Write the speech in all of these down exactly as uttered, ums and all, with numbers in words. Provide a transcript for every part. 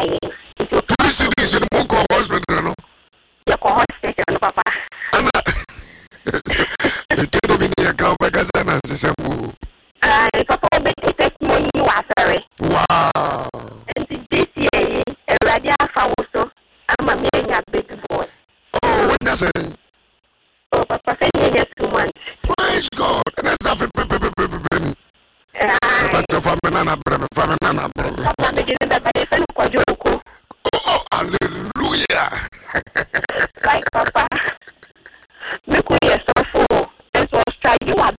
I two cities in Moko hospital, no? Your hospital, no, Papa. The two of the account magazine and say, I Papa, but testimony you are sorry. Wow. And this year, a radio also, I'm a million big boy. Oh, what you saying? Oh, Papa, send me two months. Praise God. And that's a baby. But your family, Nana, family, Nana, oh, hallelujah. Like Papa, make me a soulful. This was try you are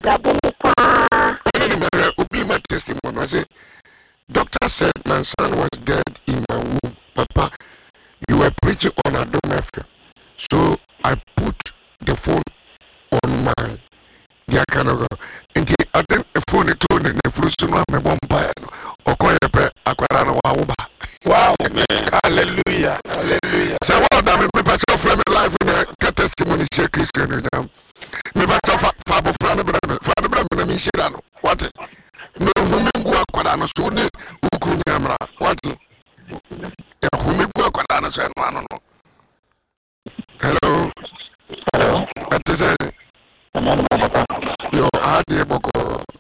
my testimony. I said, doctor said my son was dead in my womb. Papa, you were preaching on Adom F M. So I put the phone on my dear Canada. And I didn't a phone it on the fruit no me bomba. Okoye akwara wauba. Wow, hallelujah. Hallelujah. So what that me patch from life in a testimony share Christian. Me patch fa fa friend brother. Friend brother me share no. What? No humingu akwara no so ne ukunyamra. What? E humingu akwara no so no no. Hello. Hello. What is it? Yo, I had the book.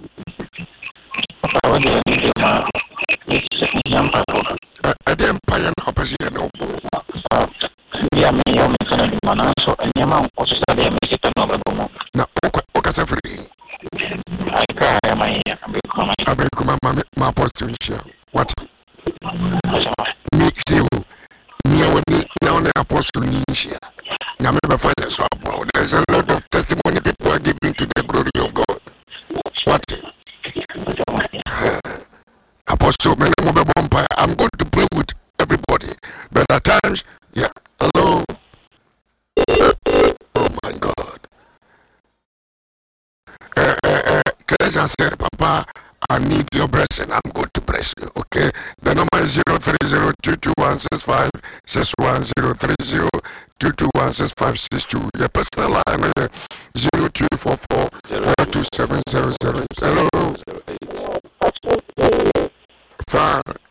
I didn't pay an opposition. Yeah, me, you're making a man, so and your mom was a day, make it another woman. Now, Oka free. I can't, I become my posture. What? Me, you, me, now the apostle Nisha. Now, remember, Father, so there's a lot of testimony people are giving to the glory of God. What? Apostle, I'm going to pray with everybody, but at times, yeah, hello. Oh my God. Uh, uh, uh, Treasure said, Papa, I need your blessing. I'm going to bless you, okay? The number is zero three zero two two one six five six one zero three zero two two one six five six two. Your personal line is zero two four four four two seven zero zero. Hello. Fine.